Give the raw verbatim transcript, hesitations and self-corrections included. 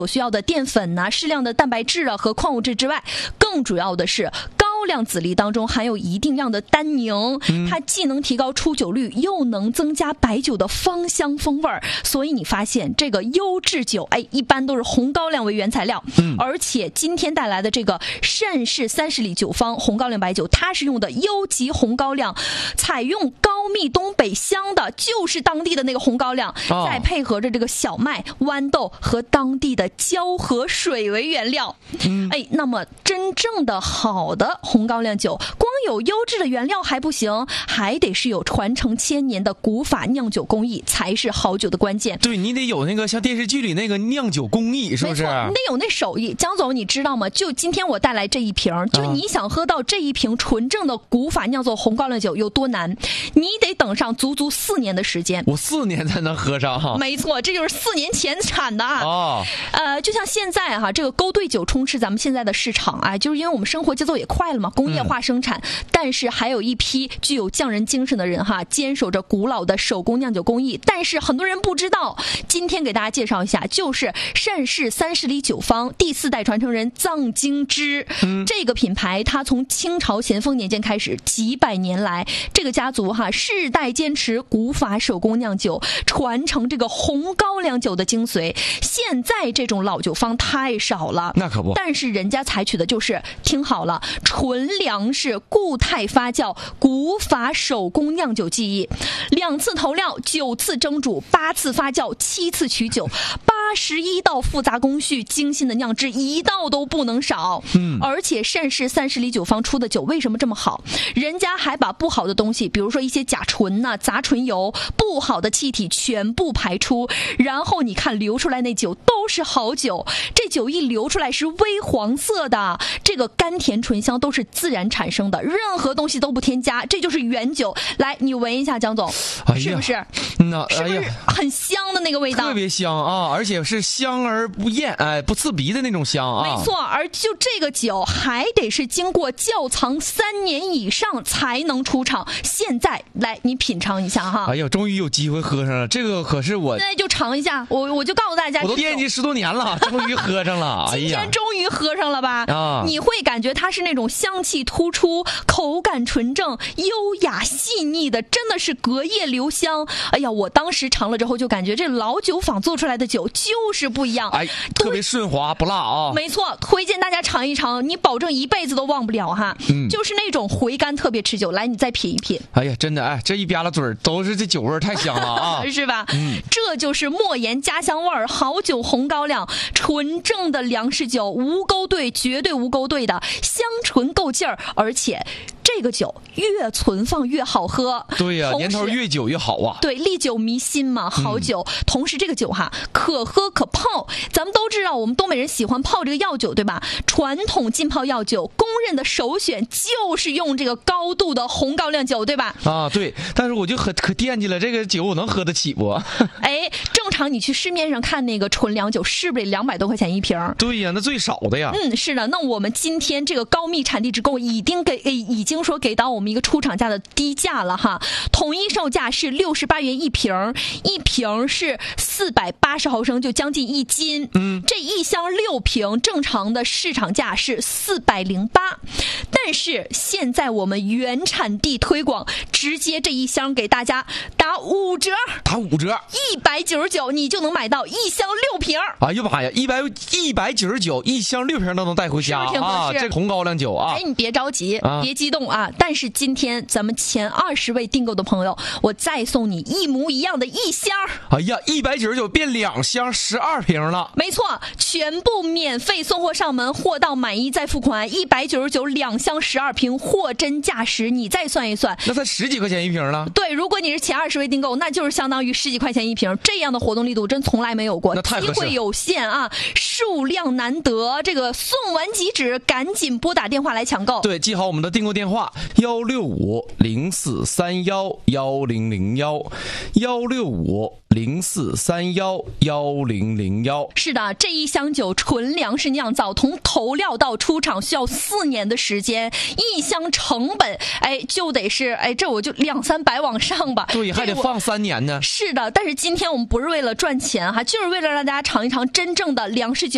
所需要的淀粉呐、啊、适量的蛋白质啊和矿物质之外，更主要的是高量籽粒当中含有一定量的单宁，嗯、它既能提高出酒率，又能增加白酒的芳香风味儿。所以你发现这个优质酒，哎，一般都是红高粱为原材料，嗯、而且今天带来的这个单氏三十里酒坊红高粱白酒，它是用的优级红高粱，采用高密东北香的，就是当地的那个红高粱，哦、再配合着这个小麦、豌豆和当地的胶和水为原料，嗯、哎，那么真正的好的红高粱酒，光有优质的原料还不行，还得是有传承千年的古法酿酒工艺，才是好酒的关键。 对，你得有那个像电视剧里那个酿酒工艺，是不是？ 没错，你得有那手艺。江总，你知道吗？就今天我带来这一瓶，就你想喝到这一瓶纯正的古法酿造红高粱酒有多难？你得等上足足四年的时间。 我四年才能喝上哈？ 没错，这就是四年前产的啊。 哦， 呃，就像现在哈，这个勾兑酒充斥咱们现在的市场啊，就是因为我们生活节奏也快了嘛，工业化生产，嗯、但是还有一批具有匠人精神的人哈，坚守着古老的手工酿酒工艺。但是很多人不知道，今天给大家介绍一下，就是单氏三十里酒坊第四代传承人臧京之。嗯、这个品牌它从清朝咸丰年间开始，几百年来，这个家族哈世代坚持古法手工酿酒，传承这个红高粱酒的精髓。现在这种老酒坊太少了， 那可不， 但是人家采取的就是听好了，纯粮食固态发酵古法手工酿酒技艺，两次投料，九次蒸煮，八次发酵，七次取酒，八十一道复杂工序，精心的酿制，一道都不能少。嗯，而且单氏三十里酒坊出的酒为什么这么好？人家还把不好的东西，比如说一些甲醇呐、啊、杂醇油、不好的气体全部排出，然后你看流出来那酒都是好酒，这酒一流出来是微黄色的，这个甘甜醇香都是自然产生的，任何东西都不添加，这就是原酒。来，你闻一下，江总， 哎、 是不是？ 那是不是很香的那个味道？ 特别香啊，而且是香而不厌，哎，不刺鼻的那种香啊。 没错，而就这个酒还得是经过窖藏三年以上才能出厂。现在来，你品尝一下哈。 哎呀，终于有机会喝上了，这个可是我现在就尝一下，我我就告诉大家， 我都惦记十多年了，终于喝上了。哎呀， 今天终于喝上了吧？ 啊， 你会感觉它是那种香气突出、口感纯正、优雅细腻的，真的是隔夜留香。哎呀，我当时尝了之后就感觉这老酒坊做出来的酒就是不一样， 哎，特别顺滑不辣啊。 没错，推荐大家尝一尝，你保证一辈子都忘不了哈。嗯，就是那种回甘特别持久。来，你再品一品。 哎呀，真的，哎，这一吧啦嘴儿都是这酒味太香了啊， 是吧？ 嗯， 这就是莫言家乡味儿，好酒红高粱，纯正的粮食酒，无勾兑，绝对无勾兑的，香醇够劲儿，而且这个酒越存放越好喝。 对呀、啊，年头越久越好啊。 对，历久弥新嘛，好酒。嗯、同时，这个酒哈可喝可泡。咱们都知道，我们东北人喜欢泡这个药酒，对吧？传统浸泡药酒公认的首选就是用这个高度的红高粱酒，对吧？ 啊，对。但是我就可可惦记了，这个酒我能喝得起不？ 哎，正常你去市面上看那个纯粮酒，是不是两百多块钱一瓶？ 对呀，那最少的呀。 嗯，是的。那我们今天这个高密产地直购已经给已经说给到我们一个出厂价的低价了哈，统一售价是六十八元一瓶，一瓶是四百八十毫升，就将近一斤。嗯，这一箱六瓶，正常的市场价是四百零八，但是现在我们原产地推广，直接这一箱给大家打五折， 打五折， 一百九十九，你就能买到一箱六瓶。 哎呀妈呀，一百一百九十九，一箱六瓶都能带回家啊！这红高粱酒啊！ 哎，你别着急，啊、别激动啊！但是今天咱们前二十位订购的朋友，我再送你一模一样的一箱。 哎呀，一百九十九变两箱，十二瓶了。 没错，全部免费送货上门，货到满意再付款。一百九十九两箱十二瓶，货真价实。你再算一算， 那才十几块钱一瓶了。 对，如果你是前二十位订购，那就是相当于十几块钱一瓶。这样的活动力度真从来没有过， 那太合适了， 机会有限啊，数量难得，这个送完即止，赶紧拨打电话来抢购。 对，记好我们的订购电话：幺六五零四三幺幺零零幺，幺六五零四三幺幺零零幺。 是的，这一箱酒纯粮食酿造，从投料到出厂需要四年的时间，一箱成本哎就得是哎这我就两三百往上吧。 对，还得放三年呢。 是的，但是今天我们不是为了赚钱哈，就是为了让大家尝一尝真正的粮食酒。